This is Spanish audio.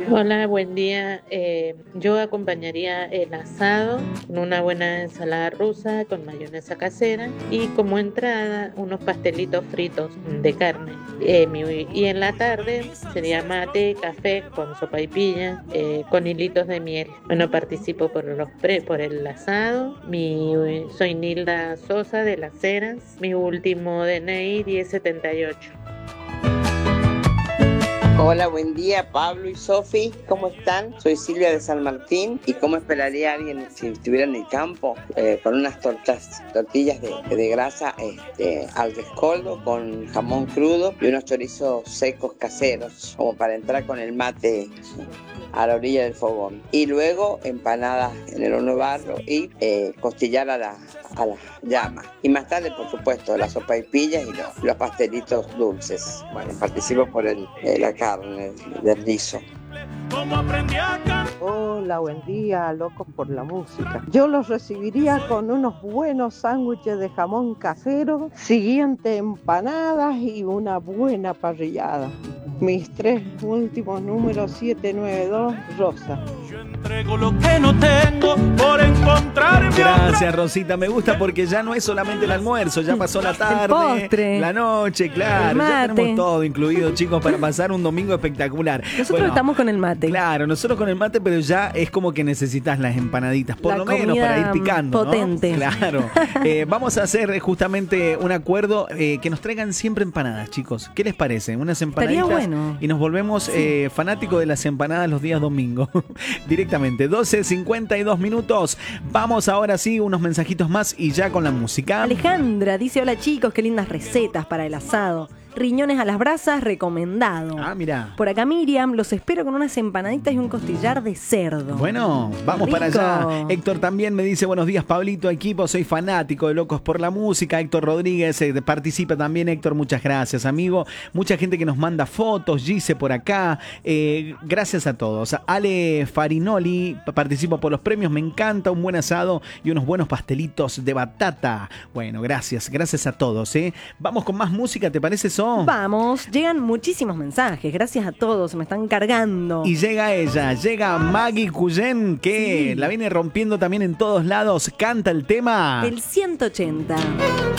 Hola, buen día. Yo acompañaría el asado con una buena ensalada rusa con mayonesa casera y como entrada unos pastelitos fritos de carne. Y en la tarde sería mate, café con sopaipilla, con hilitos de miel. Bueno, participo por el asado. Soy Nilda Sosa de Las Heras. Mi último DNI 1078. Hola, buen día Pablo y Sofi, ¿cómo están? Soy Silvia de San Martín y cómo esperaría a alguien si estuviera en el campo con unas tortillas de grasa al rescoldo con jamón crudo y unos chorizos secos caseros como para entrar con el mate a la orilla del fogón. Y luego empanadas en el horno de barro y costillar a la llama. Y más tarde, por supuesto, las sopaipillas y los pastelitos dulces. Bueno, participo por la carne del guiso. Hola, buen día, locos por la música. Yo los recibiría con unos buenos sándwiches de jamón casero, siguiente empanadas y una buena parrillada. Mis tres últimos números 792, Rosa. Yo entrego lo que no tengo por encontrarme. Gracias, Rosita. Me gusta porque ya no es solamente el almuerzo, ya pasó la tarde, la noche, claro. Ya tenemos todo incluido, chicos, para pasar un domingo espectacular. Nosotros estamos con el mate. Claro, nosotros con el mate, pero ya es como que necesitas las empanaditas, por lo menos para ir picando, potente, ¿no? Claro. Vamos a hacer justamente un acuerdo que nos traigan siempre empanadas, chicos. ¿Qué les parece? Unas empanaditas. Estaría bueno. Y nos volvemos fanáticos de las empanadas los días domingos. Directamente, 12:52 minutos. Vamos ahora sí, unos mensajitos más y ya con la música. Alejandra dice: hola chicos, qué lindas recetas para el asado. Riñones a las brasas, recomendado. Ah, mira. Por acá Miriam, los espero con unas empanaditas y un costillar de cerdo. Bueno, vamos Rico. para allá. Héctor también me dice: buenos días, Pablito, equipo, soy fanático de Locos por la Música. Héctor Rodríguez participa también. Héctor, muchas gracias, amigo. Mucha gente que nos manda fotos, Gise por acá. Gracias a todos. Ale Farinoli, participo por los premios, me encanta, un buen asado y unos buenos pastelitos de batata. Bueno, gracias a todos. Vamos con más música, ¿te parece, So? Vamos, llegan muchísimos mensajes, gracias a todos, me están cargando. Y llega Maggie Cuyen, que la viene rompiendo también en todos lados, canta el tema. El 180.